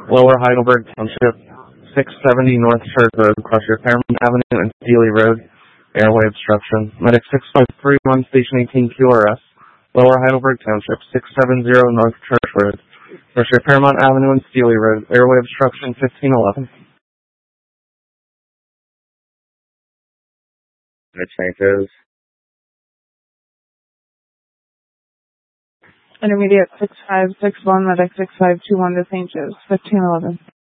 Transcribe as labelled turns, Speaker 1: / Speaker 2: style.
Speaker 1: Lower Heidelberg Township, 670 North Church Road, Crusher, Fairmont Avenue, and Steely Road, airway obstruction. Medic 6531, Station 18 QRS, Lower Heidelberg Township, 670 North Church Road, Crusher, Fairmont Avenue, and Steely Road, airway obstruction, 1511. Changes.
Speaker 2: Intermediate 6561, Medic 6521 to St. Joe's, 1511.